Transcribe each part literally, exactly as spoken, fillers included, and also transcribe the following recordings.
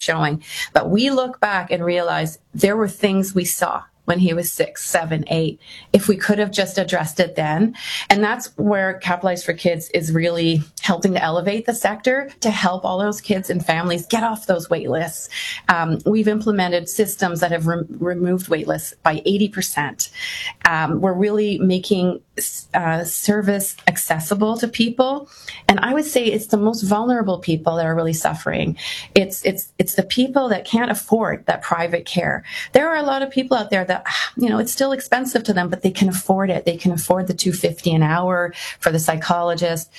showing. But we look back and realize there were things we saw when he was six, seven, eight, if we could have just addressed it then. And that's where Capitalize for Kids is really helping to elevate the sector to help all those kids and families get off those wait lists. Um, we've implemented systems that have re- removed wait lists by eighty percent. Um, we're really making uh, service accessible to people. And I would say it's the most vulnerable people that are really suffering. It's, it's, it's the people that can't afford that private care. There are a lot of people out there that, you know, it's still expensive to them, but they can afford it. They can afford the two hundred fifty dollars an hour for the psychologist.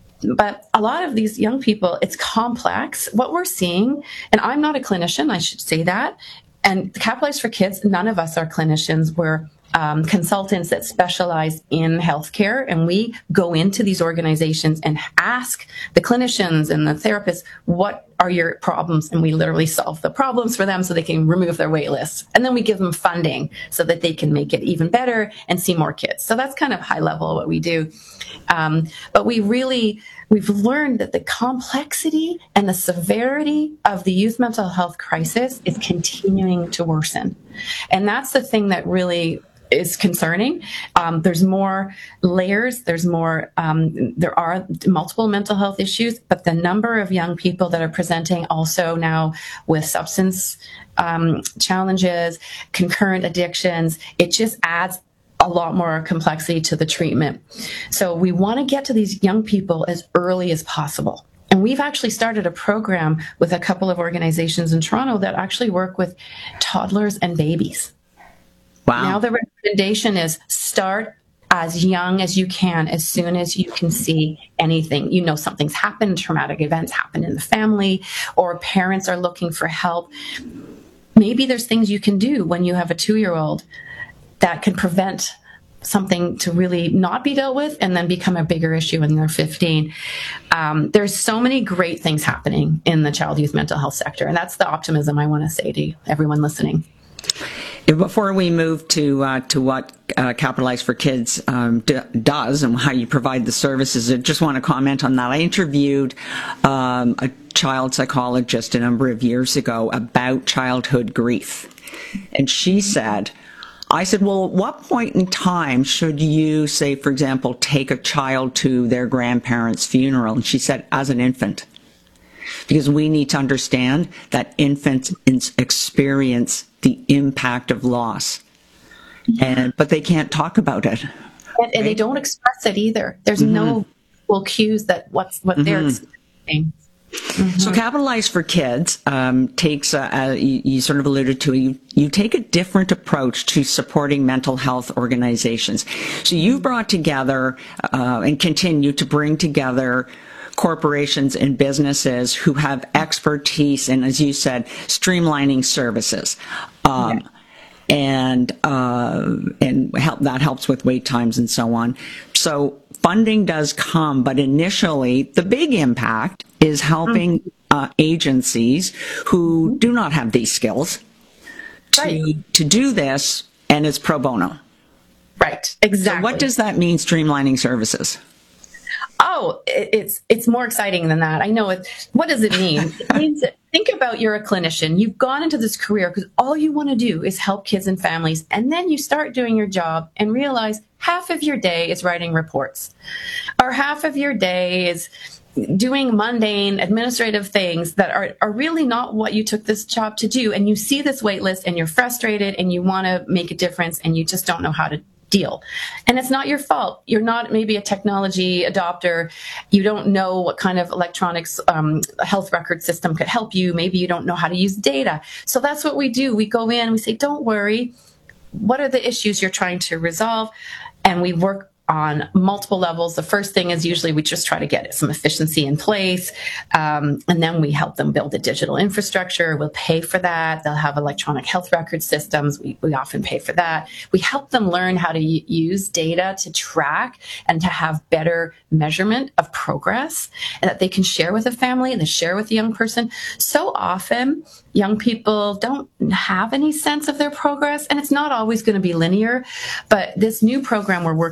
But a lot of these young people, it's complex. What we're seeing, and I'm not a clinician, I should say that, and Capitalize for Kids, none of us are clinicians. We're um, consultants that specialize in healthcare, and we go into these organizations and ask the clinicians and the therapists, what are your problems? And we literally solve the problems for them so they can remove their wait lists. And then we give them funding so that they can make it even better and see more kids. So that's kind of high level what we do. Um, but we really, we've learned that the complexity and the severity of the youth mental health crisis is continuing to worsen. And that's the thing that really is concerning. Um, there's more layers. There's more, um, there are multiple mental health issues, but the number of young people that are presenting also now with substance um, challenges, concurrent addictions, it just adds a lot more complexity to the treatment. So we want to get to these young people as early as possible. And we've actually started a program with a couple of organizations in Toronto that actually work with toddlers and babies. Wow. Now the recommendation is start as young as you can, as soon as you can see anything. You know something's happened, traumatic events happen in the family, or parents are looking for help. Maybe there's things you can do when you have a two-year-old that can prevent something to really not be dealt with and then become a bigger issue when they're fifteen. Um, there's so many great things happening in the child youth mental health sector, and that's the optimism I want to say to everyone listening. Before we move to uh, to what uh, Capitalize for Kids um, d- does and how you provide the services, I just want to comment on that. I interviewed um, a child psychologist a number of years ago about childhood grief, and she said, I said, well, at what point in time should you, say, for example, take a child to their grandparents' funeral? And she said, as an infant. Because we need to understand that infants experience the impact of loss, and but they can't talk about it, and, right? And they don't express it either. There's mm-hmm. no well cues that what's what mm-hmm. they're experiencing. Mm-hmm. So Capitalize for Kids um, takes, uh, uh, you, you sort of alluded to, you, you take a different approach to supporting mental health organizations. So you've brought together uh, and continue to bring together corporations and businesses who have expertise in, as you said, streamlining services. Um, yeah. And uh, and help, that helps with wait times and so on. So funding does come, but initially the big impact is helping mm-hmm. uh, agencies who do not have these skills to right. to do this, and it's pro bono. Right, exactly. So what does that mean, streamlining services? Oh, it's it's more exciting than that. I know it. What does it mean? It means that, think about, you're a clinician. You've gone into this career because all you want to do is help kids and families. And then you start doing your job and realize half of your day is writing reports, or half of your day is doing mundane administrative things that are, are really not what you took this job to do. And you see this wait list and you're frustrated and you want to make a difference and you just don't know how to deal. And it's not your fault. You're not maybe a technology adopter. You don't know what kind of electronics um, health record system could help you. Maybe you don't know how to use data. So that's what we do. We go in, we say, don't worry. What are the issues you're trying to resolve? And we work on multiple levels. The first thing is usually we just try to get some efficiency in place. Um, and then we help them build a digital infrastructure. We'll pay for that. They'll have electronic health record systems. We, we often pay for that. We help them learn how to y- use data to track and to have better measurement of progress, and that they can share with a family and they share with the young person. So often, young people don't have any sense of their progress, and it's not always going to be linear. But this new program we're working on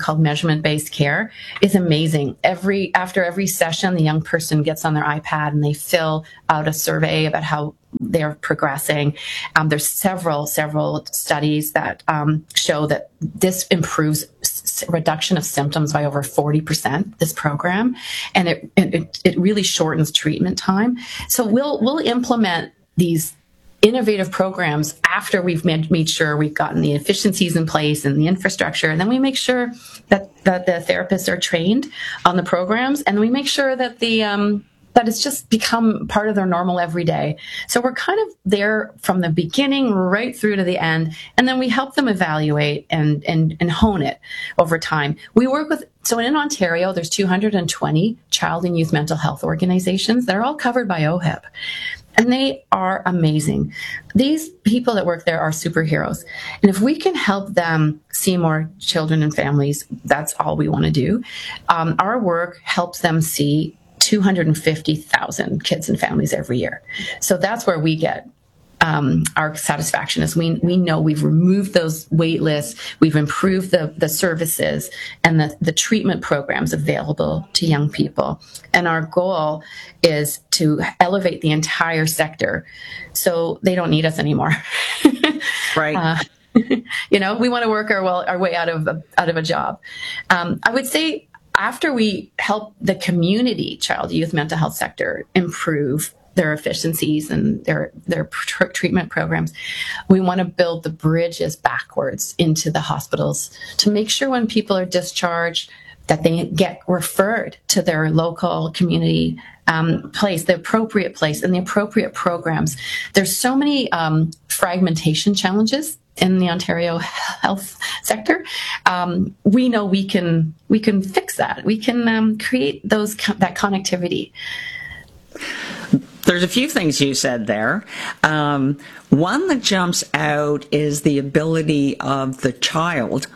called measurement-based care is amazing. Every after every session, the young person gets on their iPad and they fill out a survey about how they're progressing. Um, there's several, several studies that um, show that this improves s- reduction of symptoms by over forty percent, this program, and it, it it really shortens treatment time. So we'll we'll implement these innovative programs after we've made, made sure we've gotten the efficiencies in place and the infrastructure. And then we make sure that, that the therapists are trained on the programs, and we make sure that the um, that it's just become part of their normal every day. So we're kind of there from the beginning right through to the end, and then we help them evaluate and and, and hone it over time. We work with, so in Ontario, there's two hundred twenty child and youth mental health organizations that are all covered by O H I P. And they are amazing. These people that work there are superheroes. And if we can help them see more children and families, that's all we want to do. Um, our work helps them see two hundred fifty thousand kids and families every year. So that's where we get um, our satisfaction, is we we know we've removed those wait lists, we've improved the, the services and the, the treatment programs available to young people. And our goal is to elevate the entire sector so they don't need us anymore. Right. Uh, you know, we want to work our, well, our way out of a, out of a job. Um, I would say after we help the community child youth mental health sector improve their efficiencies and their their tr- treatment programs, we want to build the bridges backwards into the hospitals to make sure when people are discharged that they get referred to their local community um, place, the appropriate place, and the appropriate programs. There's so many um, fragmentation challenges in the Ontario health sector. Um, we know we can we can fix that. We can um, create those that connectivity. There's a few things you said there. Um, one that jumps out is the ability of the child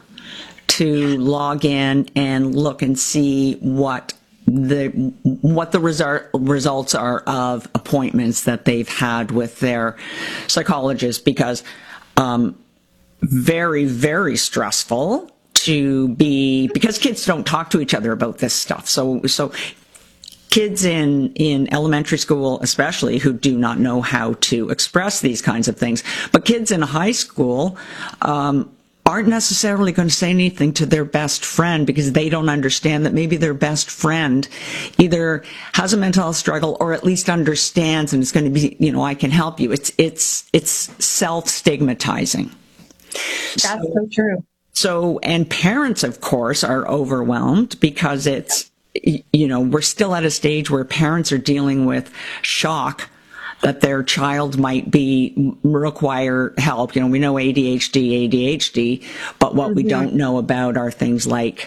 to log in and look and see what the what the result, results are of appointments that they've had with their psychologist, because um, very, very stressful to be, because kids don't talk to each other about this stuff. So, so kids in, in elementary school, especially, who do not know how to express these kinds of things, but kids in high school, um, aren't necessarily going to say anything to their best friend because they don't understand that maybe their best friend either has a mental health struggle or at least understands and is going to be, you know, I can help you. It's, it's, it's self-stigmatizing. That's so, so true. So, and parents, of course, are overwhelmed because it's, you know, we're still at a stage where parents are dealing with shock that their child might be require help. You know, we know A D H D, A D H D, but what mm-hmm. we don't know about are things like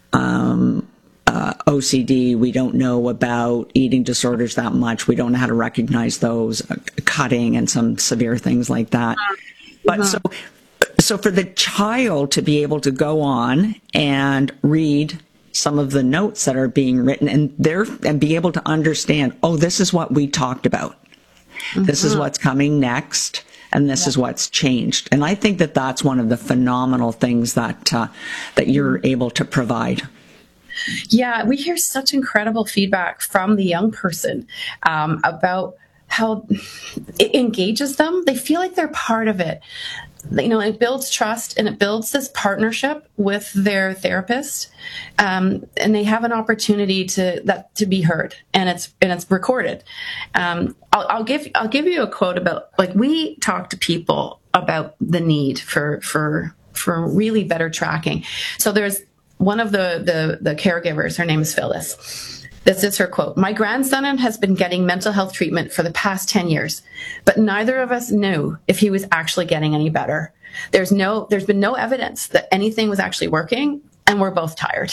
um, uh, O C D. We don't know about eating disorders that much. We don't know how to recognize those, uh, cutting and some severe things like that. Mm-hmm. But so, so for the child to be able to go on and read some of the notes that are being written and there and be able to understand, oh, this is what we talked about. Mm-hmm. This is what's coming next, and this yeah. is what's changed. And I think that that's one of the phenomenal things that uh, that you're able to provide. Yeah, we hear such incredible feedback from the young person um, about how it engages them. They feel like they're part of it. You know, it builds trust and it builds this partnership with their therapist, um, and they have an opportunity to that to be heard, and it's and it's recorded. Um, I'll, I'll give I'll give you a quote about, like, we talk to people about the need for for for really better tracking. So there's one of the the, the caregivers. Her name is Phyllis. This is her quote. "My grandson has been getting mental health treatment for the past ten years, but neither of us knew if he was actually getting any better. There's no, there's been no evidence that anything was actually working, and we're both tired.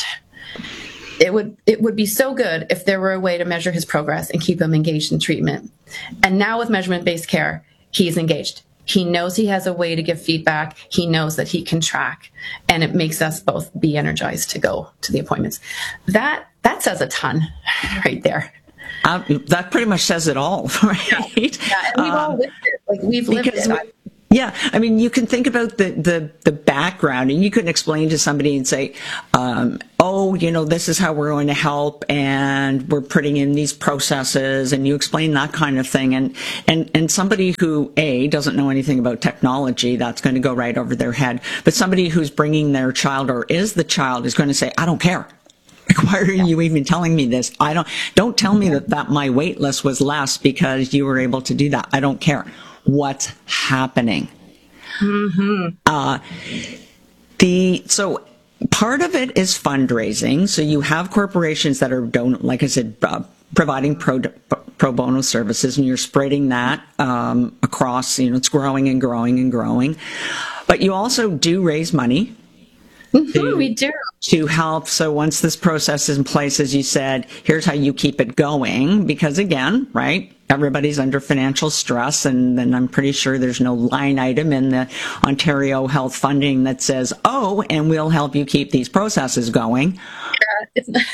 It would, it would be so good if there were a way to measure his progress and keep him engaged in treatment. And now with measurement-based care, he's engaged. He knows he has a way to give feedback. He knows that he can track, and it makes us both be energized to go to the appointments." That that says a ton, right there. Uh, that pretty much says it all, right? Yeah, yeah, and we've um, all lived it. Like we've lived it. We, Yeah, I mean, you can think about the, the, the background, and you can explain to somebody and say, um, oh, you know, this is how we're going to help, and we're putting in these processes, and you explain that kind of thing. And, and, and somebody who, A, doesn't know anything about technology, that's going to go right over their head. But somebody who's bringing their child or is the child is going to say, I don't care. Why are you even telling me this? I don't, don't tell me that, that my wait list was less because you were able to do that. I don't care. What's happening? Mm-hmm. Uh, the, so part of it is fundraising. So you have corporations that are, don't, like I said, uh, providing pro, pro bono services, and you're spreading that, um, across, you know, it's growing and growing and growing. But you also do raise money. Mm-hmm, to, we do. To help. So once this process is in place, as you said, here's how you keep it going. Because again, right, everybody's under financial stress, and then I'm pretty sure there's no line item in the Ontario health funding that says, oh, and we'll help you keep these processes going. Yeah,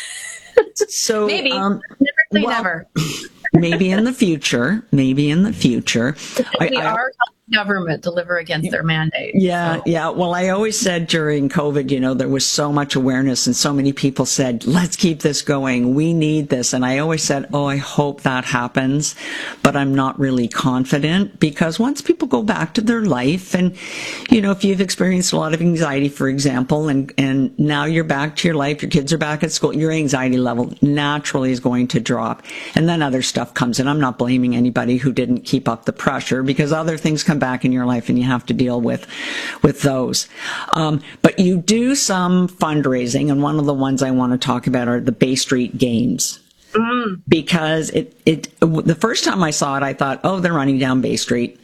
it's so maybe. Um, never say well, never. maybe in the future, maybe in the future. We I, are helping government deliver against their mandate. Yeah, so. yeah. Well, I always said during COVID, you know, there was so much awareness and so many people said, let's keep this going. We need this. And I always said, oh, I hope that happens. But I'm not really confident, because once people go back to their life, and, you know, if you've experienced a lot of anxiety, for example, and, and now you're back to your life, your kids are back at school, your anxiety level naturally is going to drop. And then other stuff comes in. I'm not blaming anybody who didn't keep up the pressure, because other things come back in your life and you have to deal with with those. Um, but you do some fundraising, and one of the ones I want to talk about are the Bay Street Games. Mm. Because it, it, the first time I saw it, I thought, oh, they're running down Bay Street.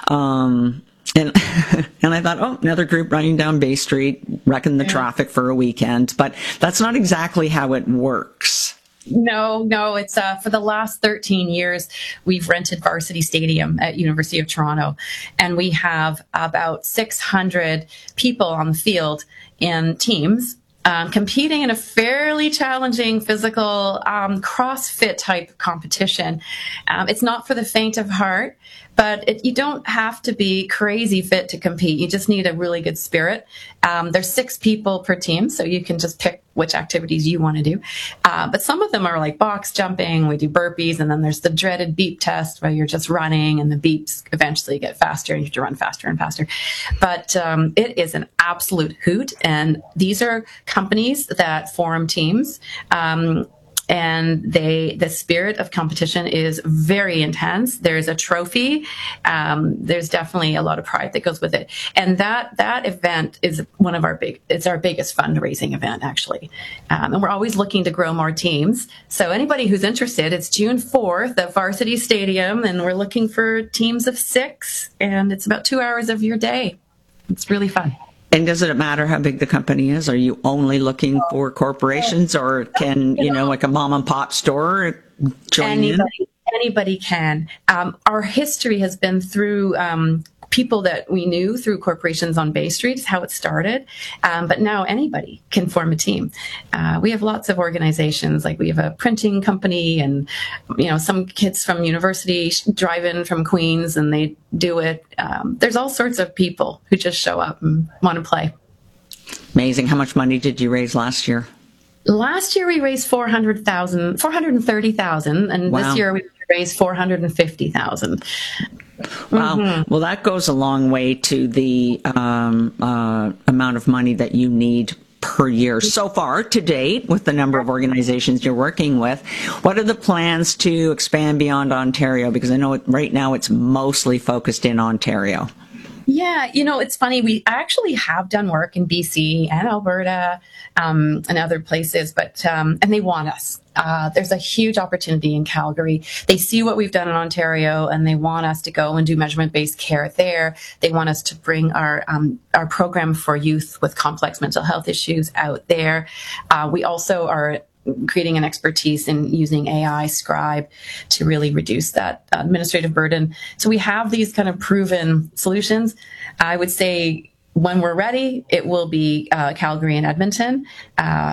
Um, and, and I thought, oh, another group running down Bay Street, wrecking the yeah. traffic for a weekend. But that's not exactly how it works. No, no, it's uh, for the last thirteen years, we've rented Varsity Stadium at University of Toronto, and we have about six hundred people on the field in teams. Um, competing in a fairly challenging physical um, CrossFit type competition. Um, it's not for the faint of heart, but it, you don't have to be crazy fit to compete. You just need a really good spirit. Um, there's six people per team, so you can just pick which activities you want to do. Uh, but some of them are like box jumping, we do burpees, and then there's the dreaded beep test where you're just running and the beeps eventually get faster and you have to run faster and faster. But um, it is an absolute hoot, and these are companies that form teams. Um, And they, the spirit of competition is very intense. There's a trophy. Um, there's definitely a lot of pride that goes with it. And that, that event is one of our big, it's our biggest fundraising event, actually. Um, and we're always looking to grow more teams. So anybody who's interested, it's June fourth at Varsity Stadium, and we're looking for teams of six, and it's about two hours of your day. It's really fun. And does it matter how big the company is? Are you only looking for corporations, or can, you know, like a mom and pop store join anybody, in? Anybody can. Um, our history has been through um, people that we knew through corporations on Bay Street, is how it started. Um, but now anybody can form a team. Uh, we have lots of organizations, like we have a printing company, and, you know, some kids from university drive in from Queens and they do it. Um, there's all sorts of people who just show up and want to play. Amazing. How much money did you raise last year? Last year we raised four hundred thousand, four hundred thirty thousand, and wow. This year we raised four hundred fifty thousand. Wow. Mm-hmm. Well, that goes a long way to the um, uh, amount of money that you need per year so far to date with the number of organizations you're working with. What are the plans to expand beyond Ontario? Because I know it, right now it's mostly focused in Ontario. Yeah, you know, it's funny. We actually have done work in B C and Alberta um, and other places, but um, and they want us. Uh, there's a huge opportunity in Calgary. They see what we've done in Ontario, and they want us to go and do measurement-based care there. They want us to bring our um, our program for youth with complex mental health issues out there. Uh, we also are creating an expertise in using A I Scribe to really reduce that administrative burden. So we have these kind of proven solutions. I would say when we're ready, it will be uh, Calgary and Edmonton. Uh,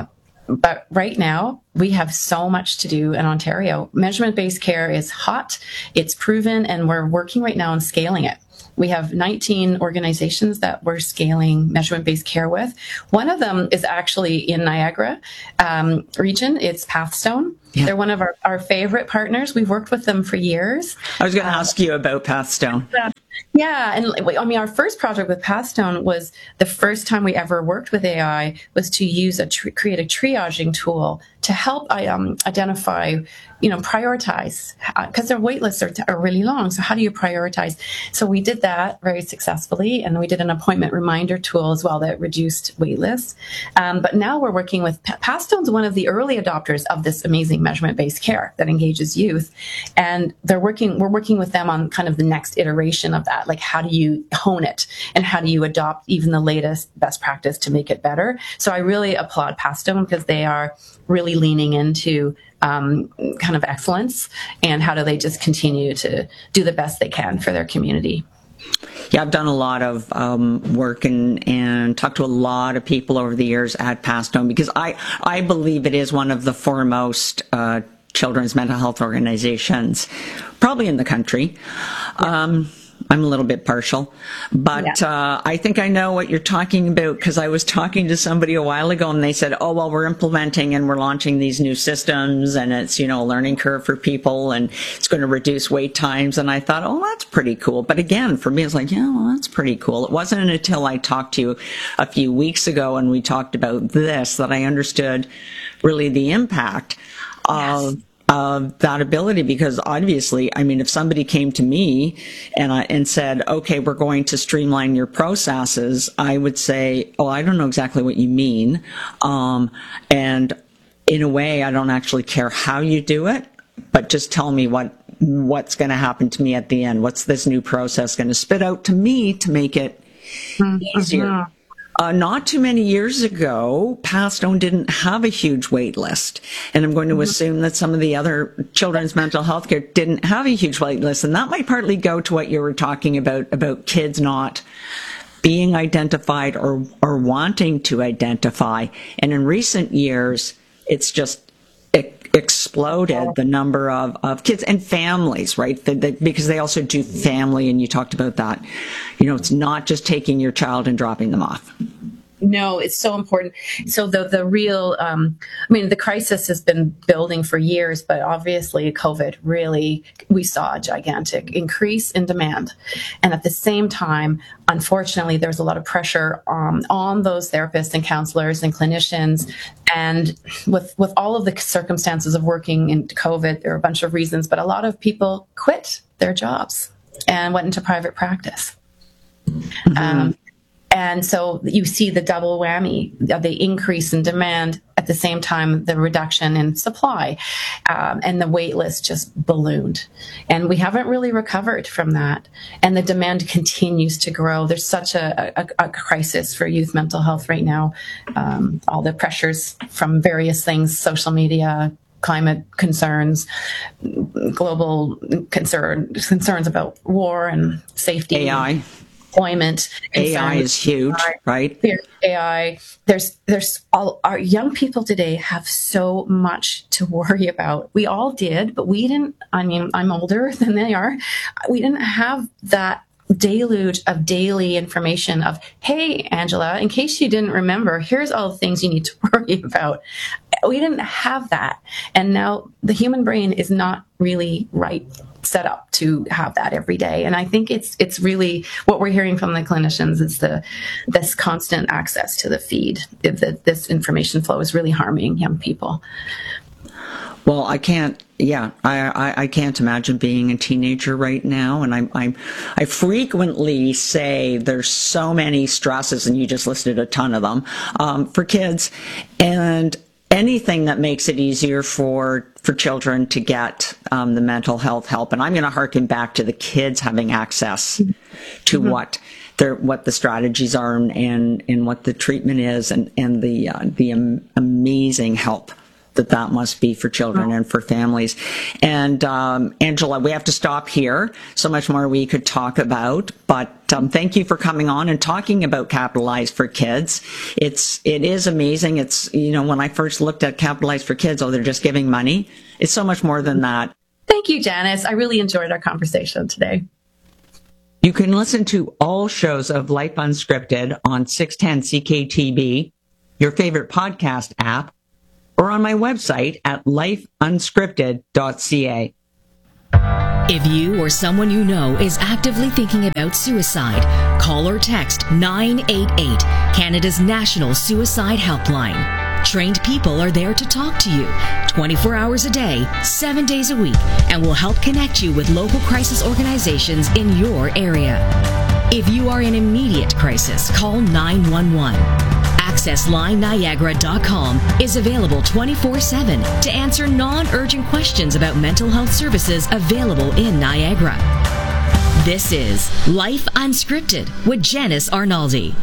but right now we have so much to do in Ontario. Measurement-based care is hot, it's proven, and we're working right now on scaling it. We have nineteen organizations that we're scaling measurement-based care with. One of them is actually in Niagara um, region. It's Pathstone. Yeah. They're one of our, our favorite partners. We've worked with them for years. I was going to um, ask you about Pathstone. Yeah. Yeah, and I mean, our first project with Pathstone was the first time we ever worked with A I was to use a tri- create a triaging tool to help um, identify, you know, prioritize, because their wait lists are, t- are really long. So how do you prioritize? So we did that very successfully, and we did an appointment reminder tool as well that reduced wait lists. Um, but now we're working with Pathstone's one of the early adopters of this amazing measurement-based care that engages youth, and they're working. We're working with them on kind of the next iteration of that. Like, how do you hone it, and how do you adopt even the latest best practice to make it better? So I really applaud Pathstone because they are really leaning into um, kind of excellence, and how do they just continue to do the best they can for their community. Yeah, I've done a lot of um, work and, and talked to a lot of people over the years at Pathstone, because I, I believe it is one of the foremost uh, children's mental health organizations, probably in the country. Yeah. Um, I'm a little bit partial, but yeah. uh, I think I know what you're talking about, because I was talking to somebody a while ago and they said, oh, well, we're implementing and we're launching these new systems, and it's, you know, a learning curve for people, and it's going to reduce wait times. And I thought, oh, that's pretty cool. But again, for me, it's like, yeah, well, that's pretty cool. It wasn't until I talked to you a few weeks ago and we talked about this that I understood really the impact of yes. of that ability. Because obviously, I mean, if somebody came to me and I, and said, okay, we're going to streamline your processes, I would say, oh, I don't know exactly what you mean. Um, and in a way, I don't actually care how you do it, but just tell me what, what's going to happen to me at the end. What's this new process going to spit out to me to make it mm-hmm. easier? Uh, not too many years ago, Pathstone didn't have a huge wait list. And I'm going to mm-hmm. assume that some of the other children's mental health care didn't have a huge wait list. And that might partly go to what you were talking about, about kids not being identified or, or wanting to identify. And in recent years, it's just exploded, the number of, of kids and families, right? The, the, because they also do family, and you talked about that. You know, it's not just taking your child and dropping them off. No, it's so important. So the the real, um, I mean, the crisis has been building for years, but obviously COVID really, we saw a gigantic increase in demand. And at the same time, unfortunately, there's a lot of pressure um, on those therapists and counselors and clinicians. And with, with all of the circumstances of working in COVID, there are a bunch of reasons, but a lot of people quit their jobs and went into private practice. Mm-hmm. Um, And so you see the double whammy of the increase in demand, at the same time, the reduction in supply, um, and the wait list just ballooned. And we haven't really recovered from that. And the demand continues to grow. There's such a, a, a crisis for youth mental health right now. Um, all the pressures from various things, social media, climate concerns, global concern, concerns about war and safety. A I. Employment. A I is huge, right? A I. There's, there's all our young people today have so much to worry about. We all did, but we didn't. I mean, I'm older than they are. We didn't have that deluge of daily information of, hey, Angela, in case you didn't remember, here's all the things you need to worry about. We didn't have that. And now the human brain is not really right set up to have that every day. And I think it's it's really what we're hearing from the clinicians is the this constant access to the feed. That this information flow is really harming young people. Well, I can't. Yeah, I, I, I can't imagine being a teenager right now. And I'm, I'm, I frequently say there's so many stresses, and you just listed a ton of them, um, for kids, and anything that makes it easier for, for children to get um, the mental health help. And I'm going to harken back to the kids having access to mm-hmm. what their, what the strategies are, and, and what the treatment is, and, and the, uh, the um, amazing help that that must be for children and for families. And um, Angela, we have to stop here. So much more we could talk about, but um, thank you for coming on and talking about Capitalize for Kids. It's it is amazing. It's, you know, when I first looked at Capitalize for Kids, oh, they're just giving money. It's so much more than that. Thank you, Janice. I really enjoyed our conversation today. You can listen to all shows of Life Unscripted on six ten C K T B, your favorite podcast app, or on my website at life unscripted dot c a. If you or someone you know is actively thinking about suicide, call or text nine eight eight, Canada's national suicide helpline. Trained people are there to talk to you twenty-four hours a day, seven days a week, and will help connect you with local crisis organizations in your area. If you are in immediate crisis, call nine one one. access line niagara dot com is available twenty-four seven to answer non-urgent questions about mental health services available in Niagara. This is Life Unscripted with Janice Arnaldi.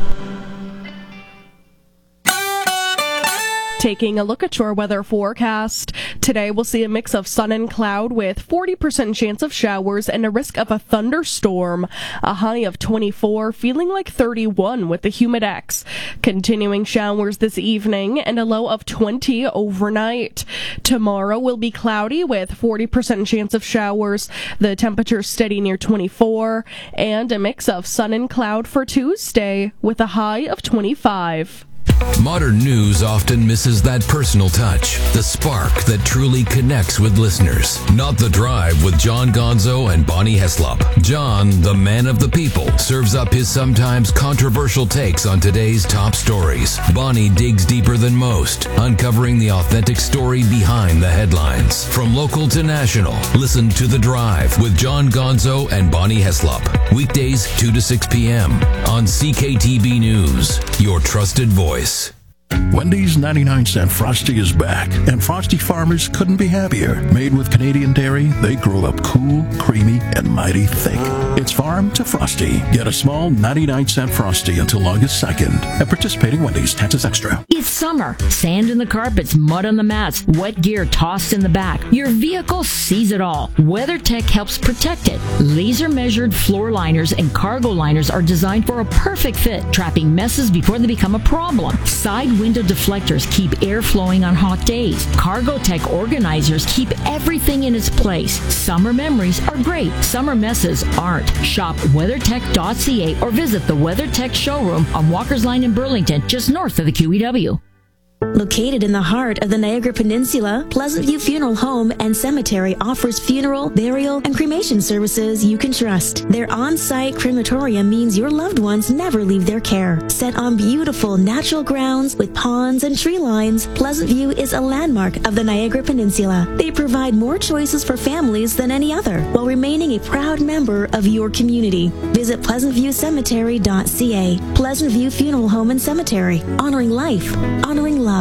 Taking a look at your weather forecast. Today we'll see a mix of sun and cloud with forty percent chance of showers and a risk of a thunderstorm. A high of twenty-four, feeling like thirty-one with the Humidex. Continuing showers this evening and a low of twenty overnight. Tomorrow will be cloudy with forty percent chance of showers. The temperature steady near twenty-four and a mix of sun and cloud for Tuesday with a high of twenty-five. Modern news often misses that personal touch, the spark that truly connects with listeners. Not The Drive with John Gonzo and Bonnie Heslop. John, the man of the people, serves up his sometimes controversial takes on today's top stories. Bonnie digs deeper than most, uncovering the authentic story behind the headlines. From local to national, listen to The Drive with John Gonzo and Bonnie Heslop. Weekdays two to six p.m. on C K T B News, your trusted voice. Wendy's ninety-nine cent Frosty is back, and Frosty farmers couldn't be happier. Made with Canadian dairy, they grow up cool, creamy, and mighty thick. It's farm to Frosty. Get a small ninety-nine cent Frosty until August second at participating Wendy's. Taxes extra. It's summer. Sand in the carpets, mud on the mats, wet gear tossed in the back. Your vehicle sees it all. WeatherTech helps protect it. Laser-measured floor liners and cargo liners are designed for a perfect fit, trapping messes before they become a problem. Side window deflectors keep air flowing on hot days. Cargotech organizers keep everything in its place. Summer memories are great. Summer messes aren't. Shop weathertech dot c a or visit the WeatherTech showroom on Walker's Line in Burlington, just north of the Q E W. Located in the heart of the Niagara Peninsula, Pleasant View Funeral Home and Cemetery offers funeral, burial, and cremation services you can trust. Their on-site crematorium means your loved ones never leave their care. Set on beautiful natural grounds with ponds and tree lines, Pleasant View is a landmark of the Niagara Peninsula. They provide more choices for families than any other, while remaining a proud member of your community. Visit pleasant view cemetery dot c a. Pleasant View Funeral Home and Cemetery, honoring life, honoring love.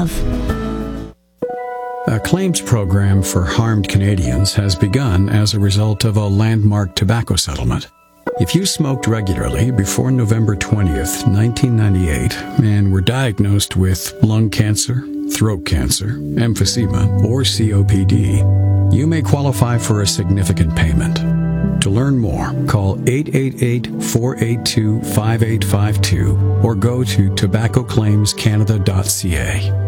A claims program for harmed Canadians has begun as a result of a landmark tobacco settlement. If you smoked regularly before November twentieth, nineteen ninety-eight, and were diagnosed with lung cancer, throat cancer, emphysema, or C O P D, you may qualify for a significant payment. To learn more, call eight eight eight, four eight two, five eight five two or go to tobacco claims canada dot c a.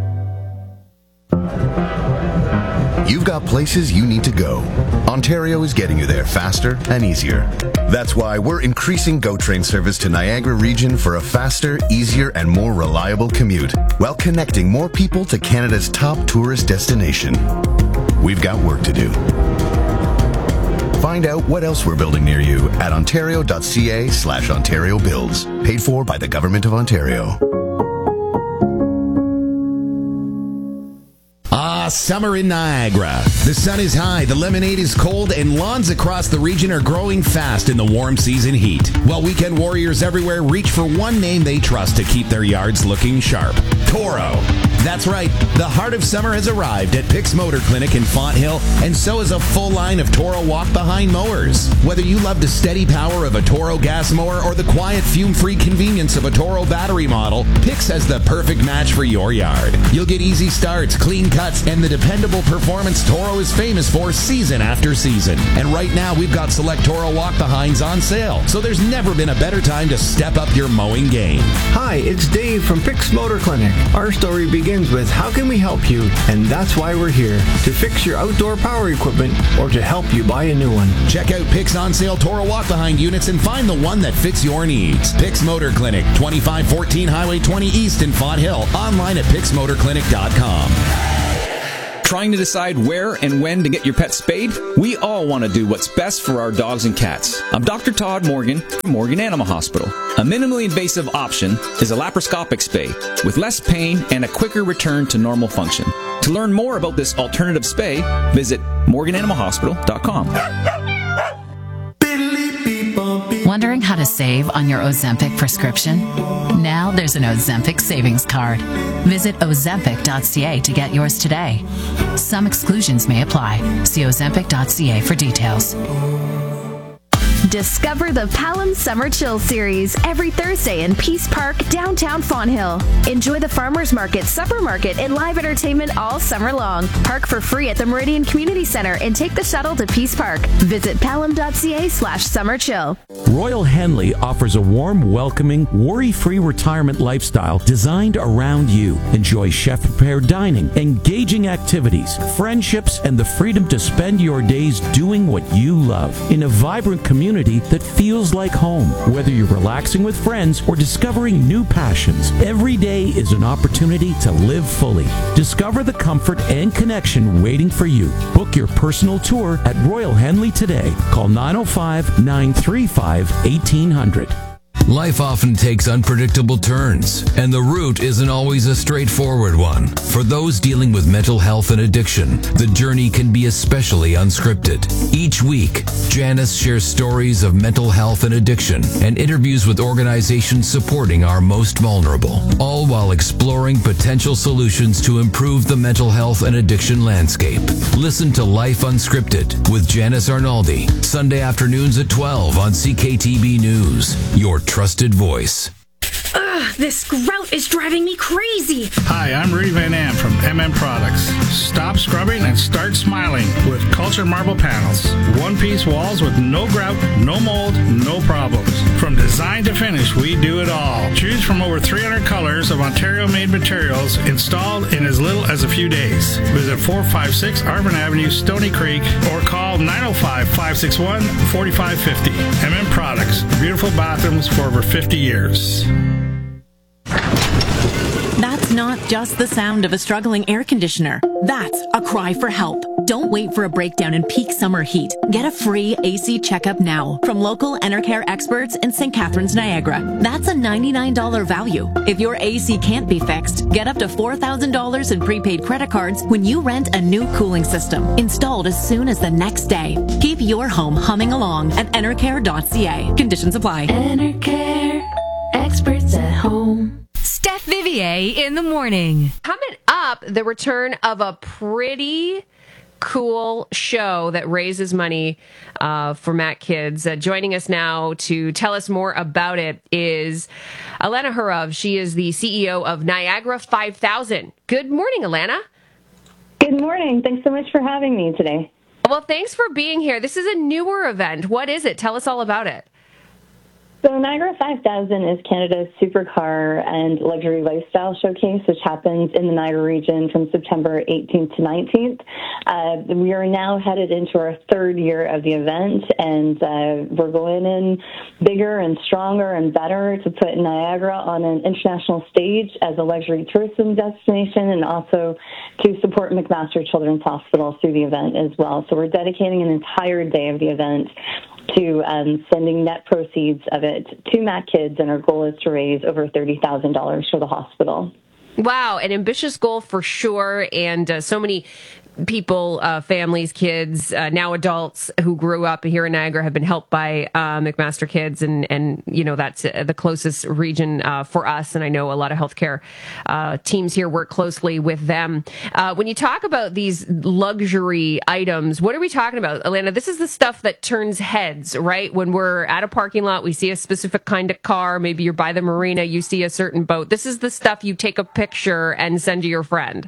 You've got places you need to go. Ontario is getting you there faster and easier. That's why we're increasing GO Train service to Niagara region for a faster, easier, and more reliable commute, while connecting more people to Canada's top tourist destination. We've got work to do. Find out what else we're building near you at ontario dot c a slash Ontario Builds. Paid for by the Government of Ontario. summer in Niagara. The sun is high, the lemonade is cold, and lawns across the region are growing fast in the warm season heat. While weekend warriors everywhere reach for one name they trust to keep their yards looking sharp: Toro. That's right, the heart of summer has arrived at Pick's Motor Clinic in Fonthill, and so is a full line of Toro walk-behind mowers. Whether you love the steady power of a Toro gas mower or the quiet, fume-free convenience of a Toro battery model, Pick's has the perfect match for your yard. You'll get easy starts, clean cuts, and the dependable performance Toro is famous for season after season. And right now, we've got select Toro walk-behinds on sale, so there's never been a better time to step up your mowing game. Hi, it's Dave from Pick's Motor Clinic. Our story begins with how can we help you, and that's why we're here, to fix your outdoor power equipment or to help you buy a new one. Check out Pick's on sale Toro walk-behind units and find the one that fits your needs. Pick's Motor Clinic, twenty-five fourteen Highway twenty East in Fonthill. Online at picks motor clinic dot com. Trying to decide where and when to get your pet spayed? We all want to do what's best for our dogs and cats. I'm Doctor Todd Morgan from Morgan Animal Hospital. A minimally invasive option is a laparoscopic spay with less pain and a quicker return to normal function. To learn more about this alternative spay, visit morgan animal hospital dot com. Wondering how to save on your Ozempic prescription? Now there's an Ozempic savings card. Visit ozempic dot c a to get yours today. Some exclusions may apply. See ozempic dot c a for details. Discover the Palam Summer Chill Series every Thursday in Peace Park, downtown Fonthill. Enjoy the Farmers Market, Supper Market, and live entertainment all summer long. Park for free at the Meridian Community Center and take the shuttle to Peace Park. Visit palam dot c a slash summer chill. Royal Henley offers a warm, welcoming, worry-free retirement lifestyle designed around you. Enjoy chef-prepared dining, engaging activities, friendships, and the freedom to spend your days doing what you love in a vibrant community that feels like home. Whether you're relaxing with friends or discovering new passions, every day is an opportunity to live fully. Discover the comfort and connection waiting for you. Book your personal tour at Royal Henley today. Call nine oh five, nine three five, eighteen hundred. Life often takes unpredictable turns, and the route isn't always a straightforward one. For those dealing with mental health and addiction, the journey can be especially unscripted. Each week, Janice shares stories of mental health and addiction and interviews with organizations supporting our most vulnerable, all while exploring potential solutions to improve the mental health and addiction landscape. Listen to Life Unscripted with Janice Arnaldi, Sunday afternoons at twelve on C K T B News, your trusted voice. Ugh, this grout is driving me crazy. Hi, I'm Rudy Van Am from M M Products. Stop scrubbing and start smiling with Culture Marble Panels. One-piece walls with no grout, no mold, no problems. From design to finish, we do it all. Choose from over three hundred colors of Ontario-made materials installed in as little as a few days. Visit four five six Arvin Avenue, Stony Creek, or call nine oh five, five six one, four five five oh. M M Products, beautiful bathrooms for over fifty years. That's not just the sound of a struggling air conditioner. That's a cry for help. Don't wait for a breakdown in peak summer heat. Get a free A C checkup now from local Enercare experts in Saint Catharines, Niagara. That's a ninety-nine dollars value. If your A C can't be fixed, get up to four thousand dollars in prepaid credit cards when you rent a new cooling system, installed as soon as the next day. Keep your home humming along at enercare dot c a. Conditions apply. Enercare, experts at home. Steph Vivier in the morning. Coming up, the return of a pretty cool show that raises money uh, for Matt Kids. Uh, joining us now to tell us more about it is Alana Hurov. She is the C E O of Niagara five thousand. Good morning, Alana. Good morning. Thanks so much for having me today. Well, thanks for being here. This is a newer event. What is it? Tell us all about it. So Niagara five thousand is Canada's supercar and luxury lifestyle showcase, which happens in the Niagara region from September eighteenth to nineteenth. Uh, we are now headed into our third year of the event, and uh, we're going in bigger and stronger and better to put Niagara on an international stage as a luxury tourism destination, and also to support McMaster Children's Hospital through the event as well. So we're dedicating an entire day of the event to um, sending net proceeds of it to Matt Kids, and our goal is to raise over thirty thousand dollars for the hospital. Wow, an ambitious goal for sure, and uh, so many people, uh, families, kids, uh, now adults who grew up here in Niagara have been helped by uh, McMaster Kids, and, and you know, that's uh, the closest region uh, for us, and I know a lot of healthcare uh, teams here work closely with them. Uh, when you talk about these luxury items, what are we talking about? Elena, this is the stuff that turns heads, right? When we're at a parking lot, we see a specific kind of car, maybe you're by the marina, you see a certain boat. This is the stuff you take a picture and send to your friend.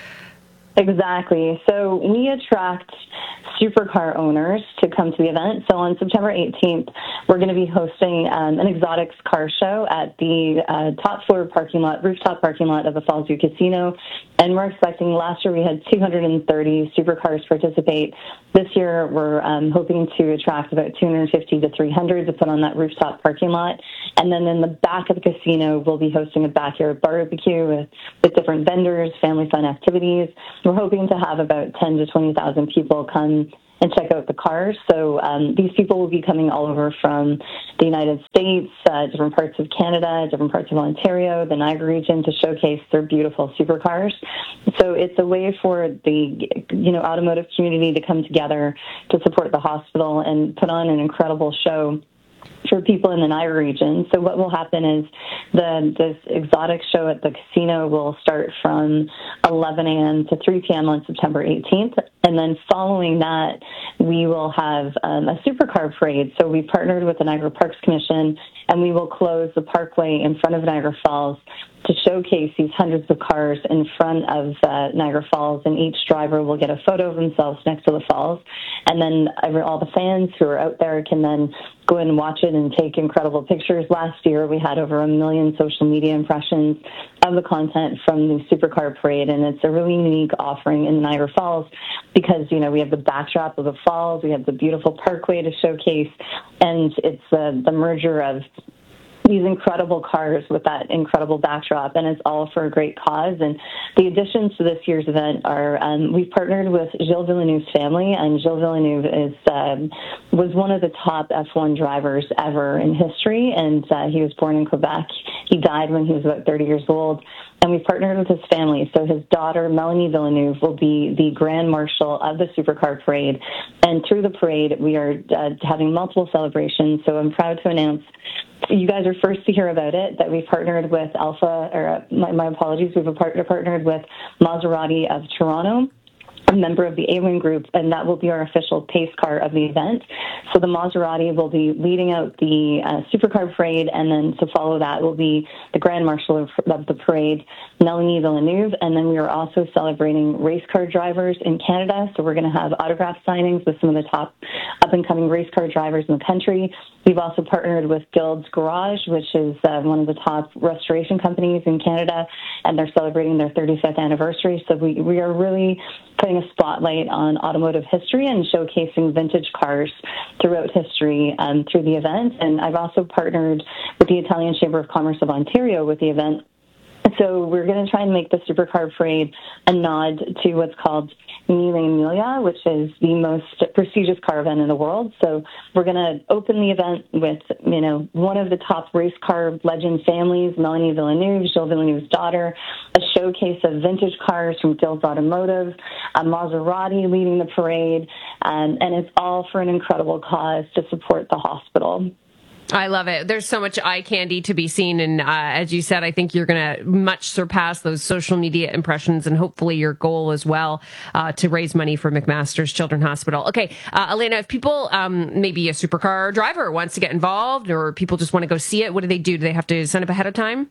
Exactly. So we attract supercar owners to come to the event. So on September eighteenth, we're going to be hosting um, an exotics car show at the uh, top floor parking lot, rooftop parking lot of the Fallsview Casino. And we're expecting, last year we had two hundred thirty supercars participate. This year we're um, hoping to attract about two hundred fifty to three hundred to put on that rooftop parking lot. And then in the back of the casino, we'll be hosting a backyard barbecue with, with different vendors, family fun activities. We're hoping to have about ten to twenty thousand people come and check out the cars. So um, these people will be coming all over from the United States, uh, different parts of Canada, different parts of Ontario, the Niagara region, to showcase their beautiful supercars. So it's a way for the, you know, automotive community to come together to support the hospital and put on an incredible show for people in the Niagara region. So what will happen is the this exotic show at the casino will start from eleven a.m. to three p.m. on September eighteenth. And then following that, we will have um, a supercar parade. So we partnered with the Niagara Parks Commission, and we will close the parkway in front of Niagara Falls to showcase these hundreds of cars in front of uh, Niagara Falls, and each driver will get a photo of themselves next to the falls. And then every, all the fans who are out there can then go in and watch it and take incredible pictures. Last year, we had over a million social media impressions of the content from the supercar parade, and it's a really unique offering in Niagara Falls because, you know, we have the backdrop of the falls, we have the beautiful parkway to showcase, and it's uh, the merger of these incredible cars with that incredible backdrop, and it's all for a great cause. And the additions to this year's event are um, we've partnered with Gilles Villeneuve's family, and Gilles Villeneuve is um, was one of the top F one drivers ever in history, and uh, he was born in Quebec. He died when he was about thirty years old. And we've partnered with his family. So his daughter, Melanie Villeneuve, will be the Grand Marshal of the Supercar Parade. And through the parade, we are uh, having multiple celebrations. So I'm proud to announce, you guys are first to hear about it, that we've partnered with Alpha, or uh, my, my apologies, we've partner, partnered with Maserati of Toronto, a member of the A-Wing Group, and that will be our official pace car of the event. So the Maserati will be leading out the uh, supercar parade, and then to follow that will be the Grand Marshal of, of the parade, Melanie Villeneuve, and then we are also celebrating race car drivers in Canada. So we're going to have autograph signings with some of the top up-and-coming race car drivers in the country. We've also partnered with Guild's Garage, which is uh, one of the top restoration companies in Canada, and they're celebrating their thirty-fifth anniversary. So we, we are really putting a spotlight on automotive history and showcasing vintage cars throughout history um, through the event. And I've also partnered with the Italian Chamber of Commerce of Ontario with the event. So we're going to try and make the Supercar Parade a nod to what's called Mille Miglia, which is the most prestigious car event in the world. So we're going to open the event with, you know, one of the top race car legend families, Melanie Villeneuve, Gilles Villeneuve's daughter, a showcase of vintage cars from Guild's Automotive, a Maserati leading the parade, um, and it's all for an incredible cause to support the hospital. I love it. There's so much eye candy to be seen. And uh, as you said, I think you're going to much surpass those social media impressions and hopefully your goal as well uh, to raise money for McMaster's Children's Hospital. Okay, uh, Elena, if people, um, maybe a supercar driver wants to get involved or people just want to go see it, what do they do? Do they have to sign up ahead of time?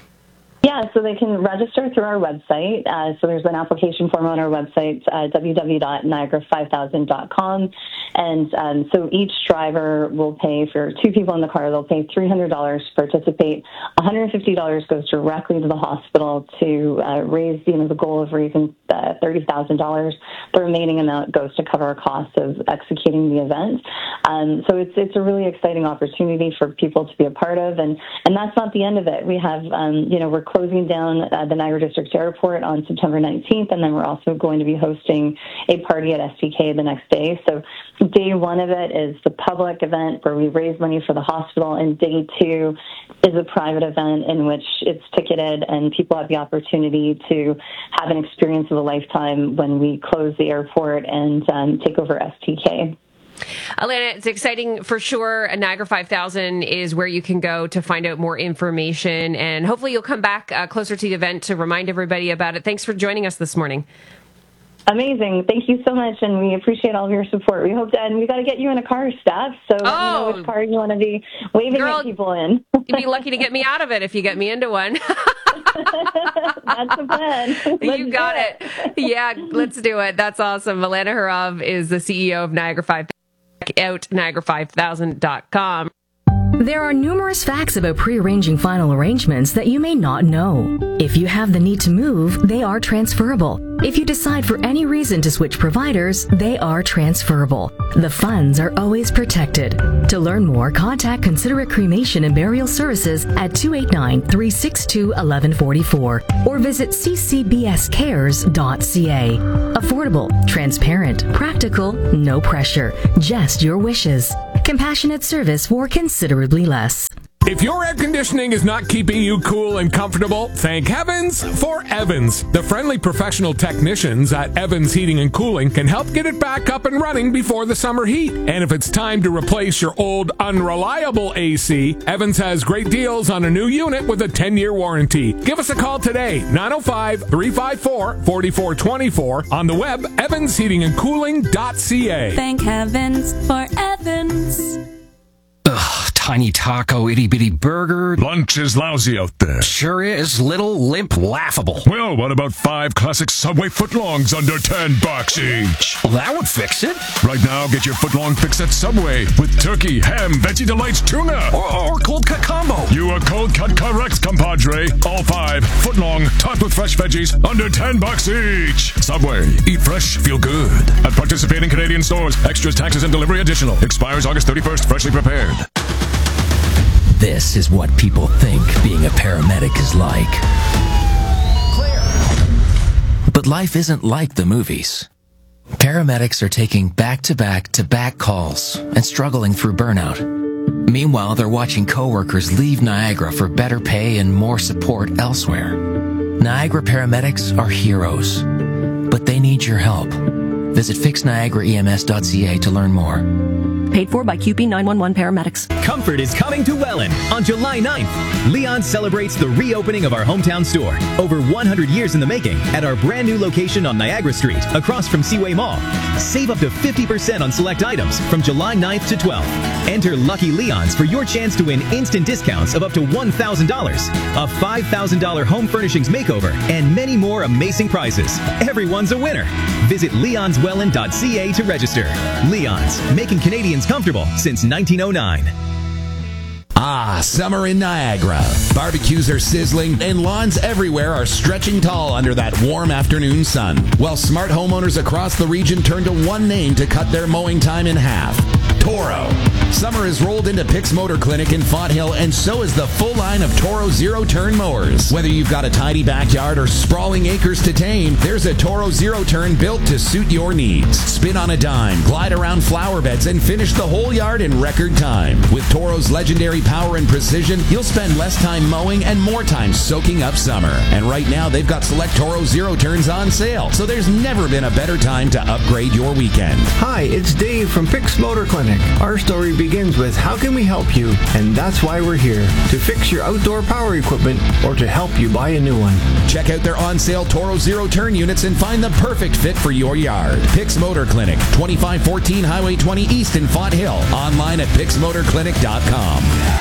Yeah, so they can register through our website. Uh, so there's an application form on our website, uh, w w w dot niagara five thousand dot com. And um, so each driver will pay, for two people in the car, they'll pay three hundred dollars to participate. one hundred fifty dollars goes directly to the hospital to uh, raise, you know, the goal of raising uh, thirty thousand dollars. The remaining amount goes to cover our costs of executing the event. Um, so it's it's a really exciting opportunity for people to be a part of. And, and that's not the end of it. We have, um, you know, we're closing down uh, the Niagara District Airport on September nineteenth, and then we're also going to be hosting a party at S D K the next day. So day one of it is the public event where we raise money for the hospital, and day two is a private event in which it's ticketed and people have the opportunity to have an experience of a lifetime when we close the airport and um, take over S T K. Alana, it's exciting for sure. Niagara five thousand is where you can go to find out more information, and hopefully you'll come back uh, closer to the event to remind everybody about it. Thanks for joining us this morning. Amazing. Thank you so much, and we appreciate all of your support. We hope to, and we got to get you in a car, Steph, so let me know which car you want to be waving Girl, at people in. You'd be lucky to get me out of it if you get me into one. That's the plan. Let's You got it. it. Yeah, let's do it. That's awesome. Alana Harov is the C E O of Niagara five thousand. Check out Niagara five thousand dot com. There are numerous facts about pre-arranging final arrangements that you may not know. If you have the need to move, they are transferable. If you decide for any reason to switch providers, they are transferable. The funds are always protected. To learn more, contact Considerate Cremation and Burial Services at two eight nine, three six two, one one four four or visit c c b s cares dot c a. Affordable, transparent, practical, no pressure, just your wishes. Compassionate service for considerably less. If your air conditioning is not keeping you cool and comfortable, thank heavens for Evans. The friendly professional technicians at Evans Heating and Cooling can help get it back up and running before the summer heat. And if it's time to replace your old unreliable A C, Evans has great deals on a new unit with a ten-year warranty. Give us a call today, nine oh five, three five four, four four two four, on the web, evans heating and cooling dot c a. Thank heavens for Evans. Ugh, tiny taco, itty-bitty burger. Lunch is lousy out there. Sure is. Little, limp, laughable. Well, what about five classic Subway footlongs under ten bucks each? Well, that would fix it. Right now, get your footlong fix at Subway with turkey, ham, veggie delights, tuna. Or, or cold cut combo. You are cold cut correct, compadre. All five, footlong, topped with fresh veggies, under ten bucks each. Subway, eat fresh, feel good. At participating Canadian stores, extras, taxes, and delivery additional. Expires August thirty-first, freshly prepared. This is what people think being a paramedic is like. Clear. But life isn't like the movies. Paramedics are taking back-to-back-to-back calls and struggling through burnout. Meanwhile, they're watching coworkers leave Niagara for better pay and more support elsewhere. Niagara paramedics are heroes, but they need your help. Visit fix niagara e m s dot c a to learn more. Paid for by Q P nine one one Paramedics. Comfort is coming to Welland on July ninth. Leon celebrates the reopening of our hometown store. Over one hundred years in the making at our brand new location on Niagara Street, across from Seaway Mall. Save up to fifty percent on select items from July ninth to twelfth. Enter Lucky Leons for your chance to win instant discounts of up to one thousand dollars, a five thousand dollars home furnishings makeover, and many more amazing prizes. Everyone's a winner. Visit leons welland dot c a to register. Leon's, making Canadians comfortable since nineteen oh nine. Ah, summer in Niagara. Barbecues are sizzling and lawns everywhere are stretching tall under that warm afternoon sun. While smart homeowners across the region turn to one name to cut their mowing time in half. Toro. Summer has rolled into Pix Motor Clinic in Fonthill, and so is the full line of Toro zero-turn mowers. Whether you've got a tidy backyard or sprawling acres to tame, there's a Toro zero-turn built to suit your needs. Spin on a dime, glide around flower beds, and finish the whole yard in record time. With Toro's legendary power and precision, you'll spend less time mowing and more time soaking up summer. And right now, they've got select Toro zero-turns on sale, so there's never been a better time to upgrade your weekend. Hi, it's Dave from Pix Motor Clinic. Our story begins with how can we help you, and that's why we're here, to fix your outdoor power equipment or to help you buy a new one. Check out their on-sale Toro zero-turn units and find the perfect fit for your yard. Pix Motor Clinic, twenty-five fourteen Highway twenty East in Fonthill. Online at pix motor clinic dot com.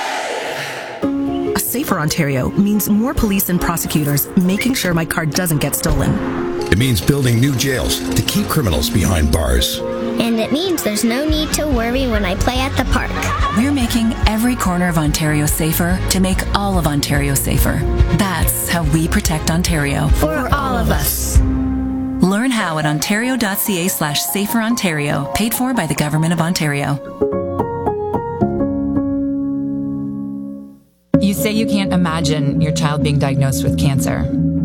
A safer Ontario means more police and prosecutors making sure my car doesn't get stolen. It means building new jails to keep criminals behind bars. And it means there's no need to worry when I play at the park. We're making every corner of Ontario safer to make all of Ontario safer. That's how we protect Ontario. For all of us. Learn how at ontario dot c a slash safer Ontario, paid for by the Government of Ontario. You say you can't imagine your child being diagnosed with cancer,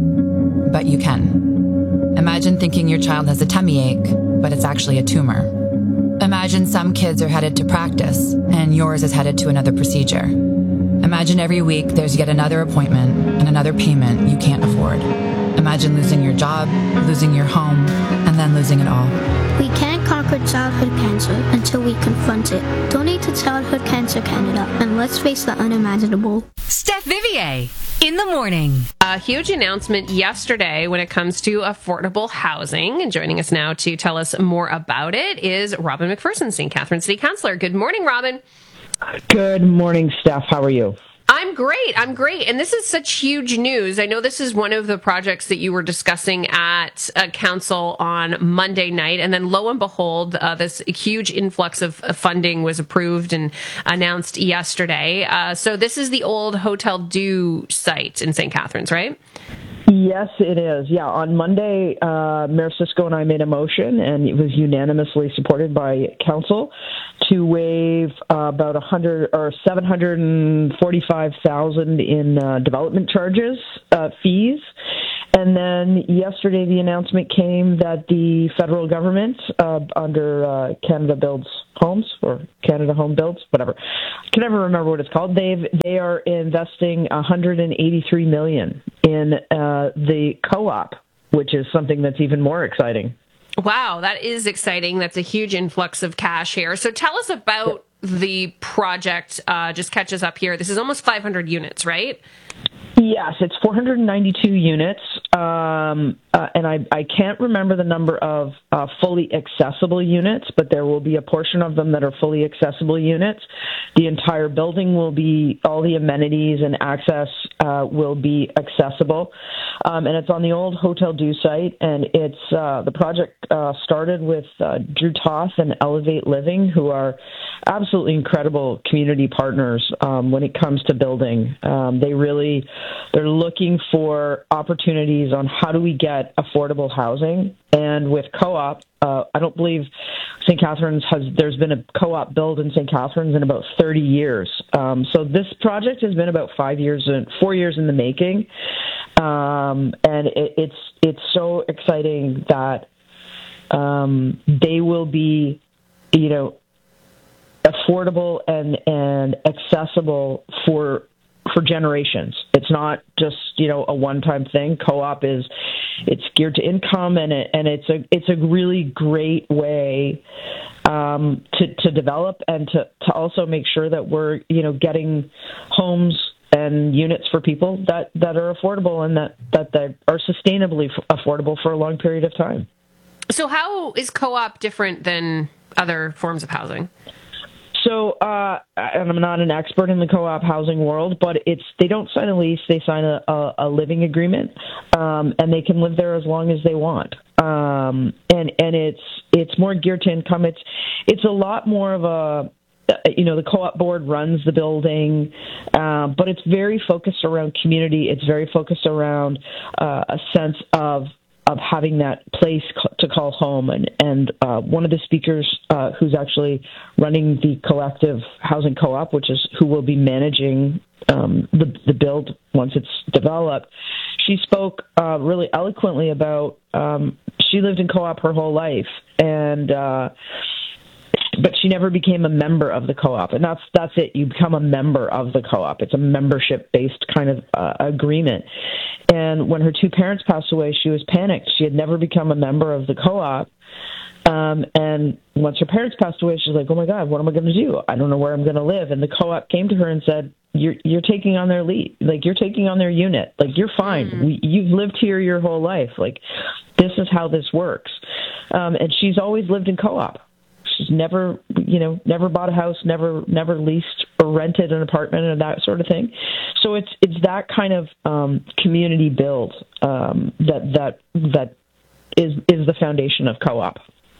but you can. Imagine thinking your child has a tummy ache, but it's actually a tumor. Imagine some kids are headed to practice, and yours is headed to another procedure. Imagine every week there's yet another appointment and another payment you can't afford. Imagine losing your job, losing your home, and then losing it all. We can't conquer childhood cancer until we confront it. Donate to Childhood Cancer Canada, and let's face the unimaginable. Steph Vivier in the morning. A huge announcement yesterday when it comes to affordable housing. And joining us now to tell us more about it is Robin McPherson, Saint Catharines City Councillor. Good morning, Robin. Good morning, Steph. How are you? I'm great. I'm great. And this is such huge news. I know this is one of the projects that you were discussing at uh, council on Monday night. And then lo and behold, uh, this huge influx of, of funding was approved and announced yesterday. Uh, so this is the old Hotel Dieu site in Saint Catharines, right? Yes, it is. Yeah, on Monday, uh, Mayor Cisco and I made a motion, and it was unanimously supported by council to waive uh, about a hundred or seven hundred and forty-five thousand in uh, development charges uh, fees. And then yesterday, the announcement came that the federal government, uh, under uh, Canada Builds Homes or Canada Home Builds, whatever, I can never remember what it's called. They've they are investing one hundred eighty-three million in uh, the co-op, which is something that's even more exciting. Wow, that is exciting. That's a huge influx of cash here. So tell us about the project. Uh, just catch us up here. This is almost five hundred units, right? Yes, it's four hundred ninety-two units, um, uh, and I, I can't remember the number of uh, fully accessible units, but there will be a portion of them that are fully accessible units. The entire building will be, all the amenities and access uh, will be accessible, um, and it's on the old Hotel Dieu site, and it's uh, the project uh, started with uh, Drew Toth and Elevate Living, who are absolutely incredible community partners um, when it comes to building. Um, they really... They're looking for opportunities on how do we get affordable housing. And with co-op, uh, I don't believe Saint Catharines has, there's been a co-op build in Saint Catharines in about thirty years. Um, so this project has been about five years, and four years in the making. Um, and it, it's, it's so exciting that um, they will be, you know, affordable and, and accessible for for generations. It's not just, you know, a one-time thing. Co-op is, it's geared to income, and it, and it's a it's a really great way um, to to develop and to, to also make sure that we're, you know, getting homes and units for people that, that are affordable and that, that, that are sustainably affordable for a long period of time. So how is co-op different than other forms of housing? So, uh, and I'm not an expert in the co-op housing world, but it's they don't sign a lease; they sign a, a, a living agreement, um, and they can live there as long as they want. Um, and and it's it's more geared to income. It's it's a lot more of a, you know, the co-op board runs the building, uh, but it's very focused around community. It's very focused around uh, a sense of. of having that place to call home. And, and uh, one of the speakers uh, who's actually running the collective housing co-op, which is who will be managing um, the, the build once it's developed, she spoke uh, really eloquently about, um, she lived in co-op her whole life, and uh, but she never became a member of the co-op. And that's that's it. You become a member of the co-op. It's a membership-based kind of uh, agreement. And when her two parents passed away, she was panicked. She had never become a member of the co-op. Um, and once her parents passed away, she's like, oh, my God, what am I going to do? I don't know where I'm going to live. And the co-op came to her and said, you're you're taking on their lead. Like, you're taking on their unit. Like, you're fine. Mm-hmm. We, you've lived here your whole life. Like, this is how this works. Um, and she's always lived in co-op. She's never, you know, never bought a house, never, never leased or rented an apartment or that sort of thing. So it's it's that kind of um, community build um, that that that is is the foundation of co-op.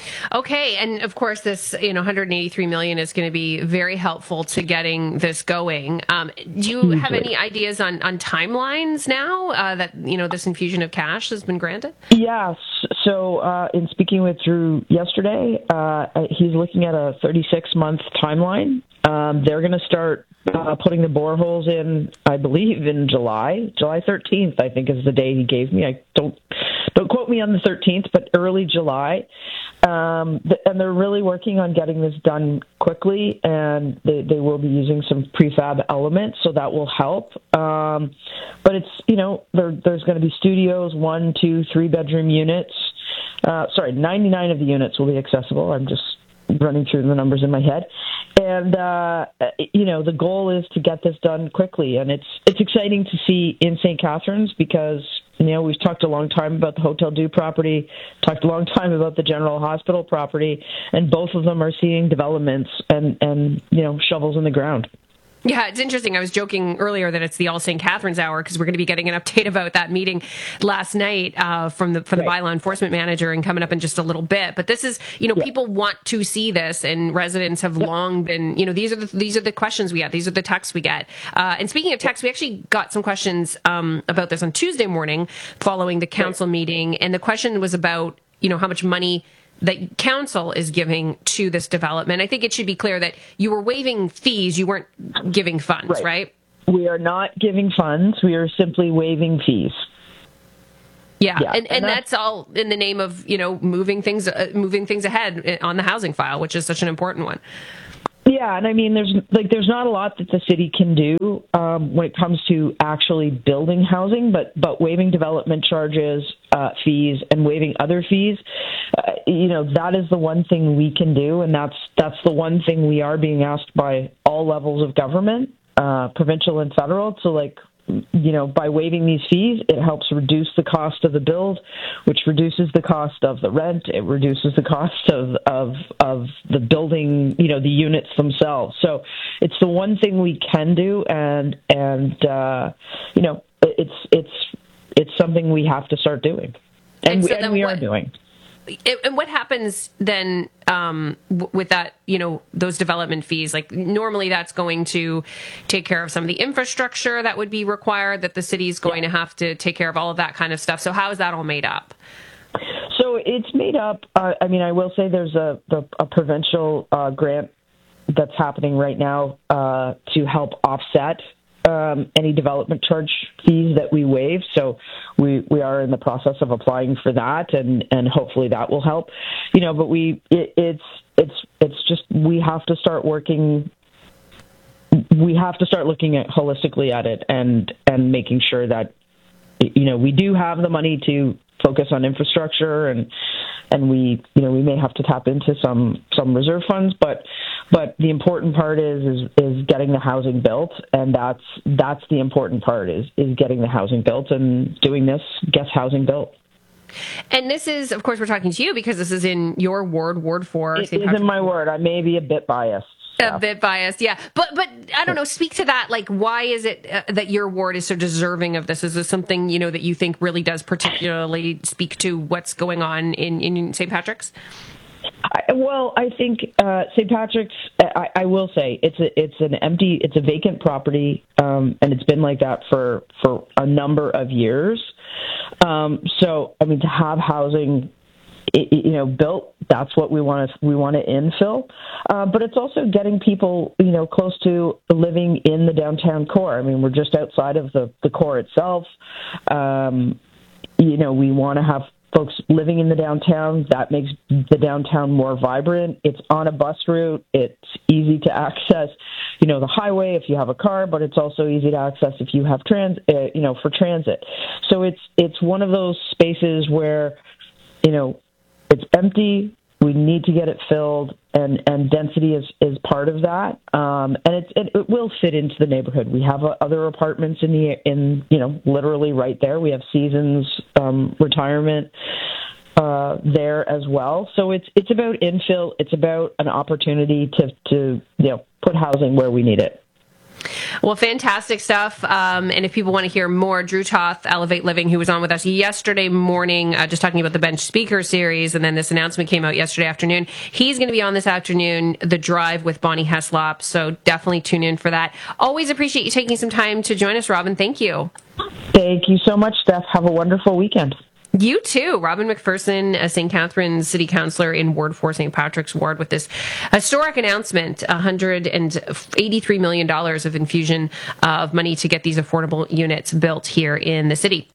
Okay, and of course, this you know one hundred eighty-three million is going to be very helpful to getting this going. Um, do you have any ideas on, on timelines now uh, that you know this infusion of cash has been granted? Yes. So, uh, in speaking with Drew yesterday, uh, he's looking at a thirty-six month timeline. Um, they're going to start uh, putting the boreholes in, I believe, in July. July thirteenth, I think, is the day he gave me. I don't don't quote me on the thirteenth, but early July. Um, and they're really working on getting this done quickly, and they, they will be using some prefab elements, so that will help. Um, but it's, you know, there, there's going to be studios, one, two, three bedroom units. Uh, sorry, ninety-nine of the units will be accessible. I'm just running through the numbers in my head. And, uh, you know, the goal is to get this done quickly. And it's it's exciting to see in Saint Catharines because, you know, we've talked a long time about the Hotel Dieu property, talked a long time about the General Hospital property, and both of them are seeing developments and, and you know, shovels in the ground. Yeah, it's interesting. I was joking earlier that it's the All Saint Catharines Hour because we're going to be getting an update about that meeting last night uh, from the from the right. bylaw enforcement manager and coming up in just a little bit. But this is, you know, yeah. people want to see this, and residents have yep. long been, you know, these are the these are the questions we get. These are the texts we get. Uh, and speaking of texts, we actually got some questions um, about this on Tuesday morning following the council right. meeting, and the question was about, you know, how much money that council is giving to this development. I think it should be clear that you were waiving fees, you weren't giving funds, right? right? We are not giving funds. We are simply waiving fees. Yeah, yeah. And, and, and that's, that's all in the name of, you know, moving things uh, moving things ahead on the housing file, which is such an important one. Yeah, and I mean, there's like there's not a lot that the city can do um, when it comes to actually building housing, but but waiving development charges, uh, fees, and waiving other fees, uh, you know, that is the one thing we can do, and that's that's the one thing we are being asked by all levels of government, uh, provincial and federal, to like. You know, by waiving these fees, it helps reduce the cost of the build, which reduces the cost of the rent. It reduces the cost of, of, of the building, you know, the units themselves. So it's the one thing we can do. And, and, uh, you know, it's, it's, it's something we have to start doing. And, and, so we, and we what, are doing. And what happens then um, w- with that, you know, those development fees? Like normally that's going to take care of some of the infrastructure that would be required, that the city is going yeah. to have to take care of all of that kind of stuff. So how is that all made up? So it's made up. Uh, I mean, I will say there's a, the, a provincial uh, grant that's happening right now uh, to help offset Um, any development charge fees that we waive. So we, we are in the process of applying for that, and, and hopefully that will help. You know, but we it, it's it's it's just we have to start working. We have to start looking at holistically at it and and making sure that, you know, we do have the money to focus on infrastructure, and and we you know we may have to tap into some some reserve funds, but but the important part is is is getting the housing built, and that's that's the important part is is getting the housing built, and doing this gets housing built. And this is, of course, we're talking to you because this is in your ward, Ward Four. It is in my ward. I may be a bit biased. A yeah. bit biased, yeah. But, but I don't know, speak to that. Like, why is it uh, that your ward is so deserving of this? Is this something, you know, that you think really does particularly speak to what's going on in, in Saint Patrick's? I, well, I think uh, Saint Patrick's, I, I will say, it's a, it's an empty, it's a vacant property, um, and it's been like that for, for a number of years. Um, so, I mean, to have housing you know, built, that's what we want to we want to infill. Uh, but it's also getting people, you know, close to living in the downtown core. I mean, we're just outside of the, the core itself. Um, you know, we want to have folks living in the downtown. That makes the downtown more vibrant. It's on a bus route. It's easy to access, you know, the highway if you have a car, but it's also easy to access if you have trans, uh, you know, for transit. So it's it's one of those spaces where, you know, it's empty. We need to get it filled, and, and density is, is part of that. Um, and it's, it, it will fit into the neighborhood. We have uh, other apartments in the in you know literally right there. We have Seasons um, retirement uh, there as well. So it's it's about infill. It's about an opportunity to to you know put housing where we need it. Well, fantastic stuff. Um, and if people want to hear more, Drew Toth, Elevate Living, who was on with us yesterday morning, uh, just talking about the Bench Speaker series, and then this announcement came out yesterday afternoon. He's going to be on this afternoon, The Drive with Bonnie Heslop. So definitely tune in for that. Always appreciate you taking some time to join us, Robin. Thank you. Thank you so much, Steph. Have a wonderful weekend. You too. Robin McPherson, a Saint Catharines City Councillor in Ward four, Saint Patrick's Ward, with this historic announcement, one hundred eighty-three million dollars of infusion of money to get these affordable units built here in the city.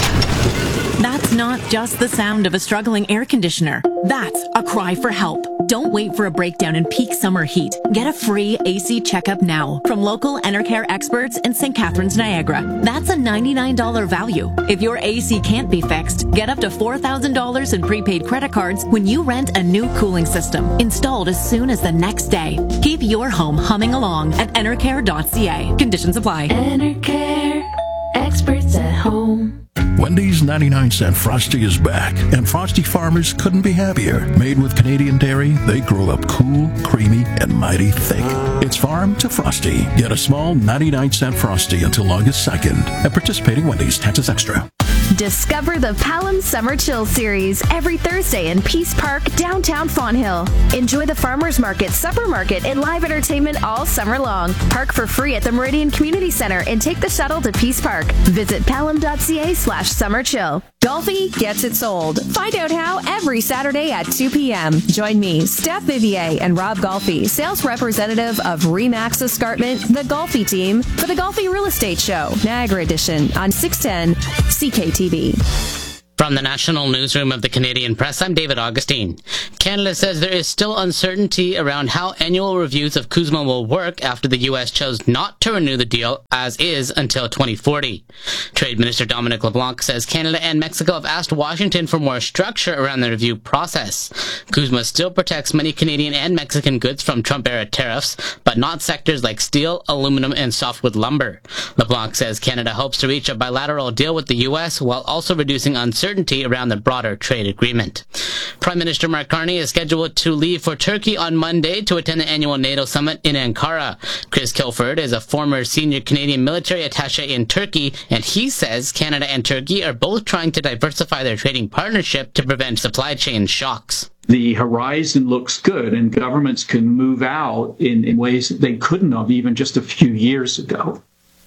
That's not just the sound of a struggling air conditioner. That's a cry for help. Don't wait for a breakdown in peak summer heat. Get a free A C checkup now from local Enercare experts in Saint Catharines, Niagara. That's a ninety-nine dollars value. If your A C can't be fixed, get up to four thousand dollars in prepaid credit cards when you rent a new cooling system, installed as soon as the next day. Keep your home humming along at enercare dot c a. Conditions apply. Enercare, experts at home. Wendy's ninety-nine cent Frosty is back, and Frosty farmers couldn't be happier. Made with Canadian dairy, they grow up cool, creamy, and mighty thick. It's farm to Frosty. Get a small ninety-nine cent Frosty until August second at participating Wendy's, Texas Extra. Discover the Palam Summer Chill Series every Thursday in Peace Park, downtown Fonthill. Enjoy the Farmers Market, Supper Market, and live entertainment all summer long. Park for free at the Meridian Community Center and take the shuttle to Peace Park. Visit palam dot c a slash summer chill. Golfi gets it sold. Find out how every Saturday at two p.m. Join me, Steph Vivier, and Rob Golfi, sales representative of Remax Escarpment, the Golfi team, for the Golfi Real Estate Show, Niagara Edition, on six ten C K T V. From the National Newsroom of the Canadian Press, I'm David Augustine. Canada says there is still uncertainty around how annual reviews of CUSMA will work after the U S chose not to renew the deal as is until twenty forty. Trade Minister Dominic LeBlanc says Canada and Mexico have asked Washington for more structure around the review process. CUSMA still protects many Canadian and Mexican goods from Trump-era tariffs, but not sectors like steel, aluminum, and softwood lumber. LeBlanc says Canada hopes to reach a bilateral deal with the U S while also reducing uncertainty Uncertainty around the broader trade agreement. Prime Minister Mark Carney is scheduled to leave for Turkey on Monday to attend the annual NATO summit in Ankara. Chris Kilford is a former senior Canadian military attaché in Turkey, and he says Canada and Turkey are both trying to diversify their trading partnership to prevent supply chain shocks. The horizon looks good, and governments can move out in, in ways that they couldn't have even just a few years ago.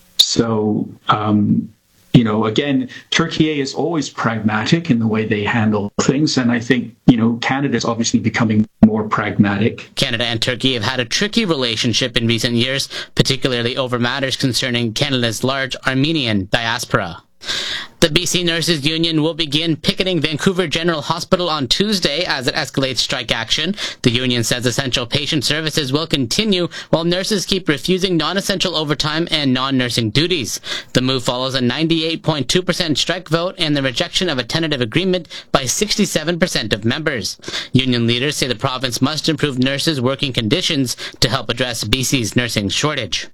So, um, You know, again, Turkey is always pragmatic in the way they handle things. And I think, you know, Canada is obviously becoming more pragmatic. Canada and Turkey have had a tricky relationship in recent years, particularly over matters concerning Canada's large Armenian diaspora. The B C Nurses Union will begin picketing Vancouver General Hospital on Tuesday as it escalates strike action. The union says essential patient services will continue while nurses keep refusing non-essential overtime and non-nursing duties. The move follows a ninety-eight point two percent strike vote and the rejection of a tentative agreement by sixty-seven percent of members. Union leaders say the province must improve nurses' working conditions to help address B C's nursing shortage.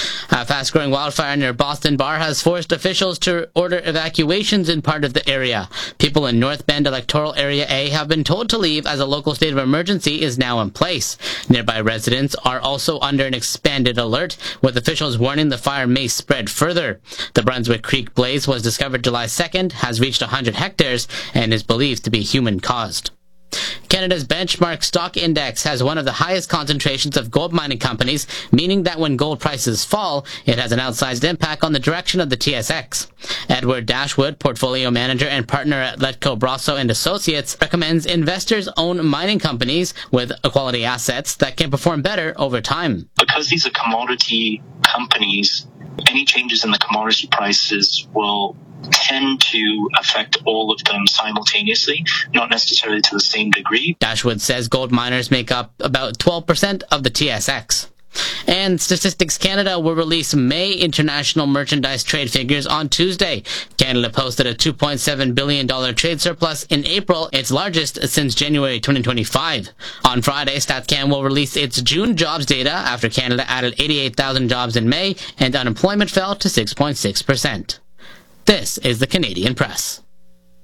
A fast-growing wildfire near Boston Bar has forced officials to order evacuations in part of the area. People in North Bend Electoral Area A have been told to leave as a local state of emergency is now in place. Nearby residents are also under an expanded alert, with officials warning the fire may spread further. The Brunswick Creek blaze was discovered July second, has reached one hundred hectares, and is believed to be human-caused. Canada's benchmark stock index has one of the highest concentrations of gold mining companies, meaning that when gold prices fall, it has an outsized impact on the direction of the T S X. Edward Dashwood, portfolio manager and partner at Letco Brasso and Associates, recommends investors own mining companies with quality assets that can perform better over time. Because these are commodity companies, any changes in the commodity prices will tend to affect all of them simultaneously, not necessarily to the same degree. Dashwood says gold miners make up about twelve percent of the T S X. And Statistics Canada will release May international merchandise trade figures on Tuesday. Canada posted a two point seven billion dollars trade surplus in April, its largest since January twenty twenty-five. On Friday, StatCan will release its June jobs data after Canada added eighty-eight thousand jobs in May and unemployment fell to six point six percent. This is the Canadian Press.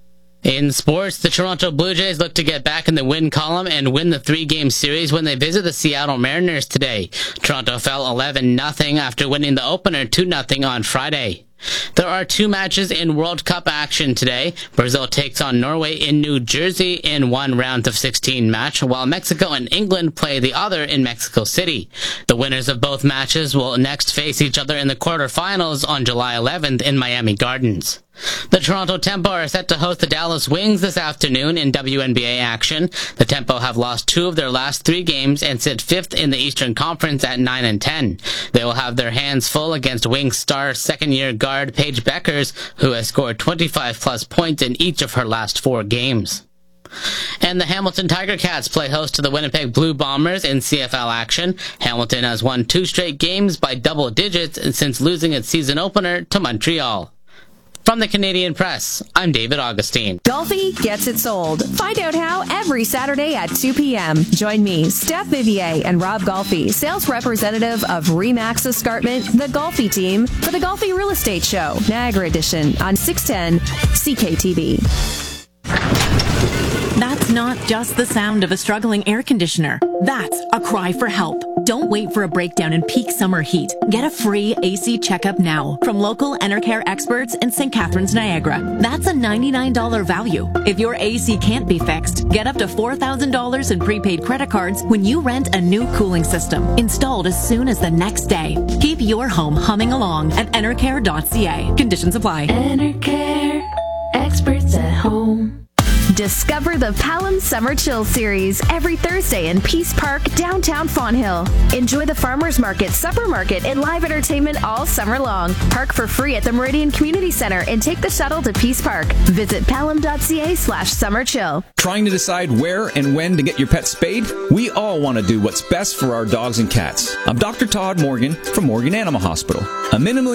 In sports, the Toronto Blue Jays look to get back in the win column and win the three-game series when they visit the Seattle Mariners today. Toronto fell eleven nothing after winning the opener two nothing on Friday. There are two matches in World Cup action today. Brazil takes on Norway in New Jersey in one round of sixteen match, while Mexico and England play the other in Mexico City. The winners of both matches will next face each other in the quarterfinals on July eleventh in Miami Gardens. The Toronto Tempo are set to host the Dallas Wings this afternoon in W N B A action. The Tempo have lost two of their last three games and sit fifth in the Eastern Conference at nine and ten. They will have their hands full against Wings star second-year guard Paige Beckers, who has scored twenty-five plus points in each of her last four games. And the Hamilton Tiger Cats play host to the Winnipeg Blue Bombers in C F L action. Hamilton has won two straight games by double digits since losing its season opener to Montreal. From the Canadian Press, I'm David Augustine. Golfi gets it sold. Find out how every Saturday at two p.m. Join me, Steph Vivier, and Rob Golfi, sales representative of Remax Escarpment, the Golfi team, for the Golfi Real Estate Show, Niagara Edition, on six ten C K T V. That's not just the sound of a struggling air conditioner. That's a cry for help. Don't wait for a breakdown in peak summer heat. Get a free A C checkup now from local Enercare experts in Saint Catharines, Niagara. That's a ninety-nine dollars value. If your A C can't be fixed, get up to four thousand dollars in prepaid credit cards when you rent a new cooling system, installed as soon as the next day. Keep your home humming along at enercare dot c a. Conditions apply. Enercare, experts at home. Discover the Palom Summer Chill Series every Thursday in Peace Park, downtown Fonthill. Enjoy the farmers market, supper market, and live entertainment all summer long. Park for free at the Meridian Community Center and take the shuttle to Peace Park. Visit palom dot c a slash summer chill. Trying to decide where and when to get your pet spayed? We all want to do what's best for our dogs and cats. I'm Doctor Todd Morgan from Morgan Animal Hospital. A minimally